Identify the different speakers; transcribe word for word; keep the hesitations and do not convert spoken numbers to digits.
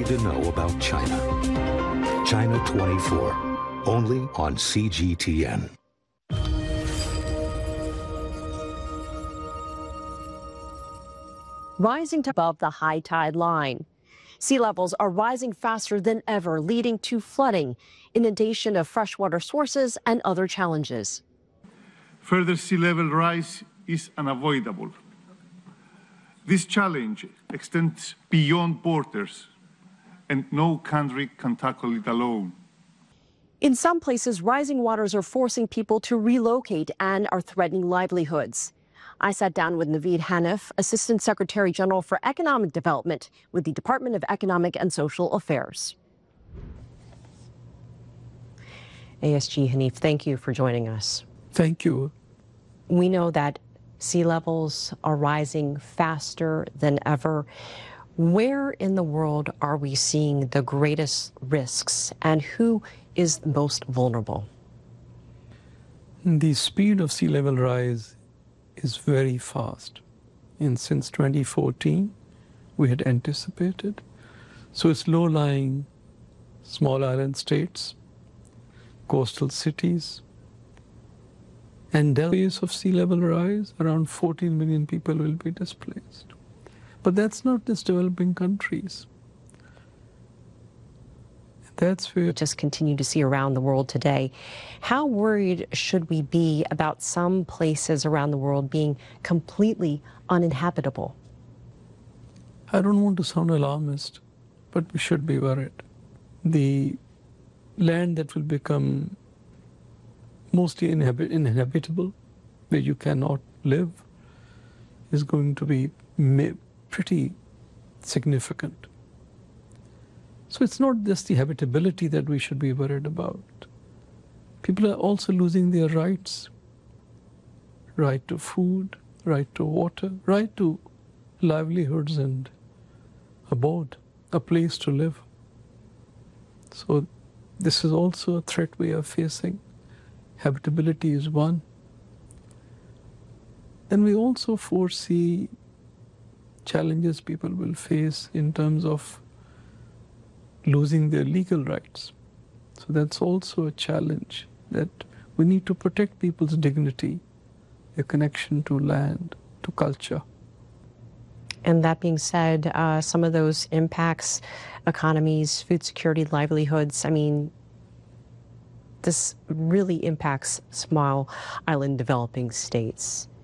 Speaker 1: to know about China. China twenty-four, only on C G T N.
Speaker 2: Rising to above the high tide line. Sea levels are rising faster than ever, leading to flooding, inundation of freshwater sources, and other challenges.
Speaker 3: Further sea level rise is unavoidable. This challenge extends beyond borders, and no country can tackle it alone.
Speaker 2: In some places, rising waters are forcing people to relocate and are threatening livelihoods. I sat down with Naveed Hanif, Assistant Secretary General for Economic Development with the Department of Economic and Social Affairs. A S G Hanif, thank you for joining us.
Speaker 4: Thank you.
Speaker 2: We know that sea levels are rising faster than ever. Where in the world are we seeing the greatest risks, and who is most vulnerable?
Speaker 4: The speed of sea level rise is very fast. And since twenty fourteen, we had anticipated. So it's low-lying small island states, coastal cities, and the pace of sea level rise, around fourteen million people will be displaced. But that's not just developing countries. That's where we
Speaker 2: just continue to see around the world today. How worried should we be about some places around the world being completely uninhabitable?
Speaker 4: I don't want to sound alarmist, but we should be worried. The land that will become mostly inhabit inhabitable, where you cannot live, is going to be pretty significant. So it's not just the habitability that we should be worried about. People are also losing their rights. Right to food, right to water, right to livelihoods and abode, a place to live. So this is also a threat we are facing. Habitability is one. Then we also foresee challenges people will face in terms of losing their legal rights. So that's also a challenge, that we need to protect people's dignity, their connection to land, to culture.
Speaker 2: And that being said, uh, some of those impacts, economies, food security, livelihoods, I mean, this really impacts small island developing states.